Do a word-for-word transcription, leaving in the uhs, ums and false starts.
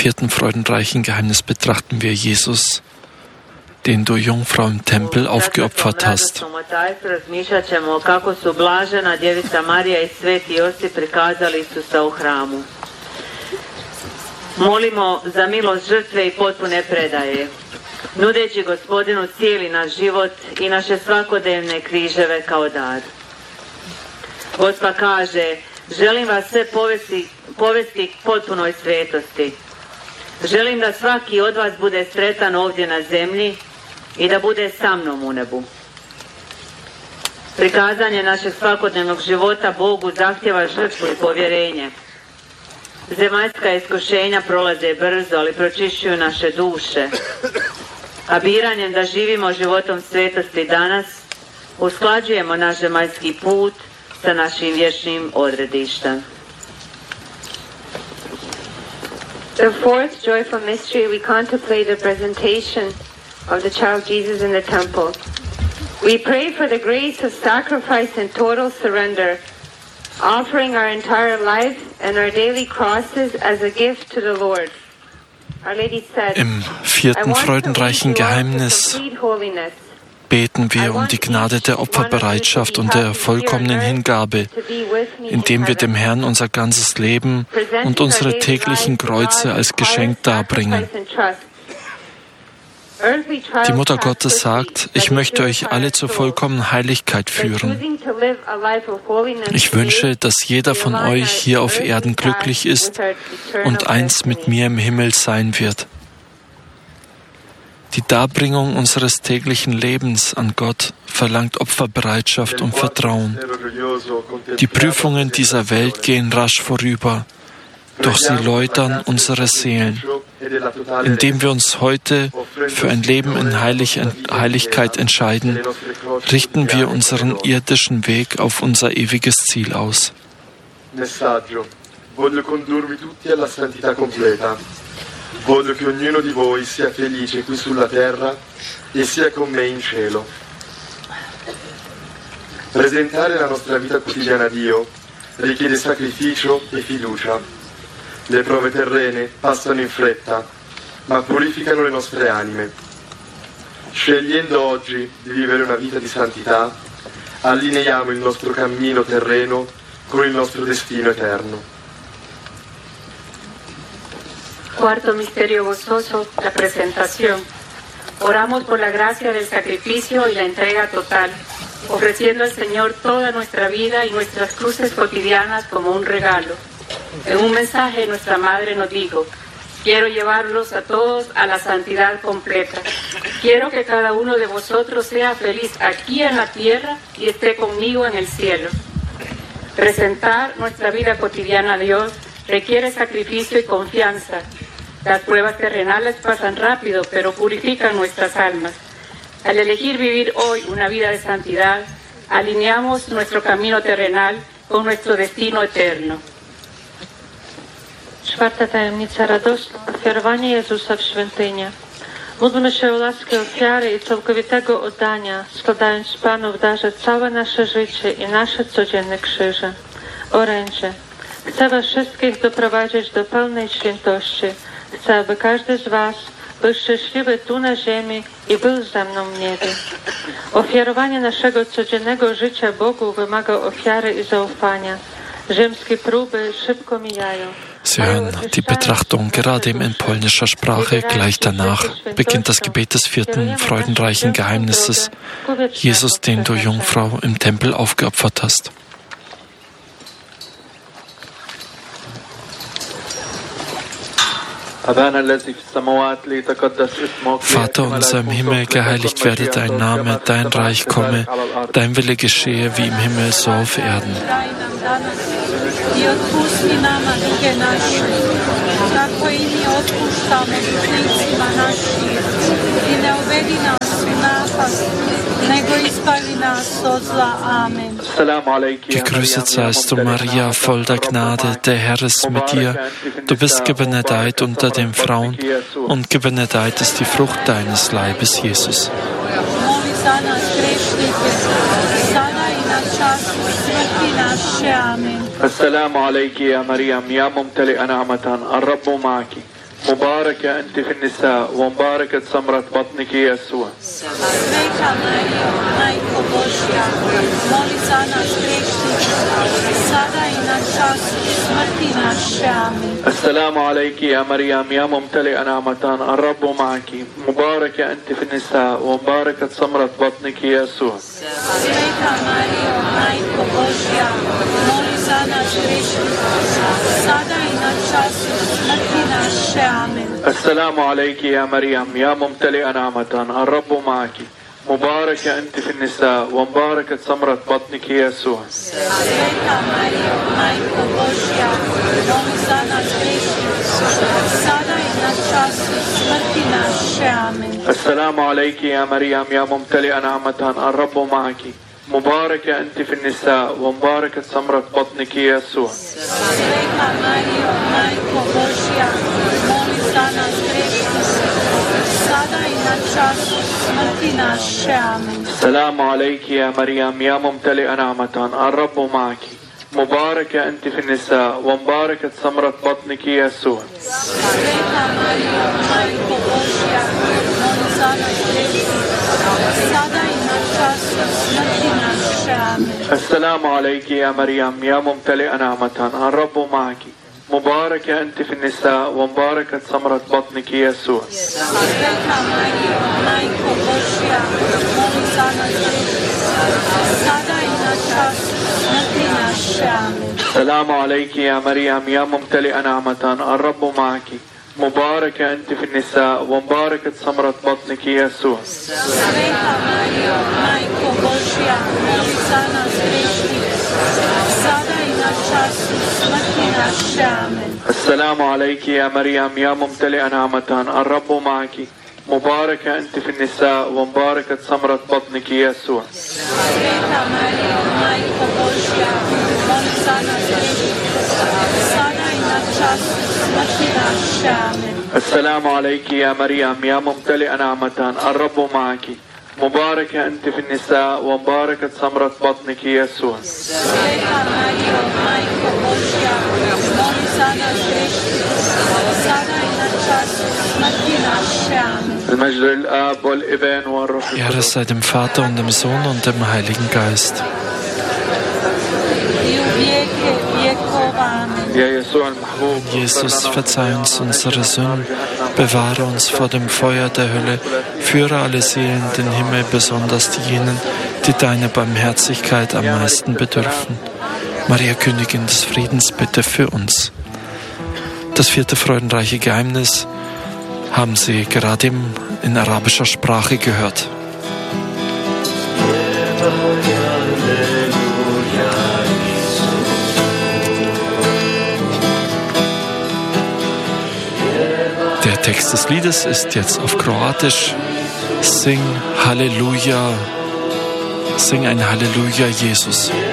vierten freudenreichen Geheimnis betrachten wir Jesus, den du, Jungfrau, im Tempel aufgeopfert hast. Molimo za milost žrtve i potpune predaje, nudeći Gospodinu cijeli naš život i naše svakodnevne križeve kao dar. Gospa kaže, želim vas sve povesti, povesti k potpunoj svetosti. Želim da svaki od vas bude sretan ovdje na zemlji i da bude sa mnom u nebu. Prikazanje našeg svakodnevnog života Bogu zahtjeva žrtvu i povjerenje. Zemaljska iskušenja prolaze brzo, ali pročišćuju naše duše. A biranjem da živimo životom svetosti danas, usklađujemo naš zemaljski put sa našim vječnim odredištem. The fourth joyful mystery, we contemplate the presentation of the child Jesus in the temple. We pray for the grace of sacrifice and total surrender, offering our entire life and our daily crosses as a gift to the Lord. Our Lady said, Im vierten freudenreichen Geheimnis beten wir um die Gnade der Opferbereitschaft und der vollkommenen Hingabe, indem wir dem Herrn unser ganzes Leben und unsere täglichen Kreuze als Geschenk darbringen. Die Mutter Gottes sagt, ich möchte euch alle zur vollkommenen Heiligkeit führen. Ich wünsche, dass jeder von euch hier auf Erden glücklich ist und eins mit mir im Himmel sein wird. Die Darbringung unseres täglichen Lebens an Gott verlangt Opferbereitschaft und Vertrauen. Die Prüfungen dieser Welt gehen rasch vorüber, doch sie läutern unsere Seelen. Indem wir uns heute für ein Leben in Heilig- Heiligkeit entscheiden, richten wir unseren irdischen Weg auf unser ewiges Ziel aus. Messaggio. Voglio condurvi tutti alla santità completa. Voglio che ognuno di voi sia felice qui sulla terra e sia con me in cielo. Presentare la nostra vita quotidiana a Dio richiede sacrificio e fiducia. Le prove terrene passano in fretta, ma purificano le nostre anime. Scegliendo oggi di vivere una vita di santità, allineiamo il nostro cammino terreno con il nostro destino eterno. Cuarto misterio gozoso, la presentación. Oramos por la gracia del sacrificio y la entrega total, ofreciendo al Señor toda nuestra vida y nuestras cruces cotidianas como un regalo. En un mensaje nuestra Madre nos dijo, quiero llevarlos a todos a la santidad completa. Quiero que cada uno de vosotros sea feliz aquí en la tierra y esté conmigo en el cielo. Presentar nuestra vida cotidiana a Dios requiere sacrificio y confianza. Las pruebas terrenales pasan rápido, pero purifican nuestras almas. Al elegir vivir hoy una vida de santidad, alineamos nuestro camino terrenal con nuestro destino eterno. Czwarta tajemnica radosna, ofiarowanie Jezusa w świątynię. Módlmy się o łaskę ofiary i całkowitego oddania, składając Panu w darze całe nasze życie i nasze codzienne krzyże. Orędzie. Chcę was wszystkich doprowadzić do pełnej świętości. Chcę, aby każdy z was był szczęśliwy tu na ziemi i był ze mną w niebie. Ofiarowanie naszego codziennego życia Bogu wymaga ofiary i zaufania. Ziemskie próby szybko mijają. Sie hören die Betrachtung gerade in polnischer Sprache. Gleich danach beginnt das Gebet des vierten freudenreichen Geheimnisses, Jesus, den du, Jungfrau, im Tempel aufgeopfert hast. Vater unser im Himmel, geheiligt werde dein Name, dein Reich komme, dein Wille geschehe wie im Himmel, so auf Erden. I otpusti nama duge naše, kako i mi otpuštamo dužnicima našim. I ne uvedi nas u napast, nego izbavi nas od zla. Amen. Gegrüßet seist du, Maria, voll der Gnade, der Herr ist mit dir. Du bist gebenedeit unter den Frauen, und gebenedeit ist die Frucht deines Leibes, Jesus. Moli za nas grešnike, sada i na času smrti naše. Amen. السلام عليك يا مريم يا ممتلئة نعمة الرب معك مباركة أنت في النساء ومباركة ثمرة بطنك يسوع. Sveta Marijo, Majko Božja, moli za nas grešnike, sada i na času smrti naše. Amen. السلام عليك يا مريم يا ممتلئة نعمة الرب معك مباركة أنت في النساء ومباركة ثمرة بطنك يسوع. Sveta Marijo, Majko Božja, moli za nas grešnike, sada i na času smrti naše. Amen. السلام عليك يا مريم يا ممتلئة نعمة الرب معك مباركة أنت في النساء ومباركة ثمرة بطنك يسوع. Sveta Marijo, Majko Božja, moli za nas grešnike, sada i na času smrti naše. Amen. السلام عليك يا مريم يا ممتلئة نعمة الرب معك مباركة أنت في النساء ومباركة ثمرة بطنك يسوع. Sveta Marijo, Majko Božja, moli za nas grešnike, sada i na času smrti naše. Amen. السلام عليك يا مريم يا ممتلئة نعمة الرب معك مباركة أنت في النساء ومباركة ثمرة بطنك يسوع. Sveta Marijo, Majko Božja, moli za nas grešnike, sada i na času smrti naše. Amen. السلام عليك يا مريم يا ممتلئة نعمة الرب معك مباركة أنت في النساء ومباركة ثمرة بطنك يسوع. Sveta Marijo, Majko Božja, moli za nas grešnike, sada i na času smrti naše. Amen. السلام عليك يا مريم يا ممتلئة نعمة الرب معك مباركة أنت في النساء ومباركة ثمرة بطنك يسوع. Sveta Marijo, Majko Božja, moli za nas grešnike, sada i na času smrti naše. Amen. السلام عليك يا مريم يا ممتلئة نعمة الرب معك مباركة أنت في النساء ومباركة ثمرة بطنك يسوع. Sveta Marijo, Majko Božja, moli za nas grešnike, sada i na času smrti naše. Amen. السلام عليك يا مريم يا ممتلئة نعمة الرب معك مباركة أنت في النساء ومباركة ثمرة بطنك يسوع. Sveta Marijo, Majko Božja, moli za nas grešnike, sada i na času smrti naše. Amen. المجد للآب والابن والروح Ehre القدس. sei dem Vater und dem Sohn und dem Heiligen Geist. I u vijeke vjekova. Amen. يا يسوع المحبوب Jesus, verzeih uns unsere Sünden, bewahre uns vor dem Feuer der Hölle, führe alle Seelen in den Himmel, besonders diejenigen, die deiner Barmherzigkeit am meisten bedürfen. Maria, Königin des Friedens, bitte für uns. Das vierte freudenreiche Geheimnis haben Sie gerade in arabischer Sprache gehört. Der Text des Liedes ist jetzt auf Kroatisch. Sing Halleluja, sing ein Halleluja, Jesus.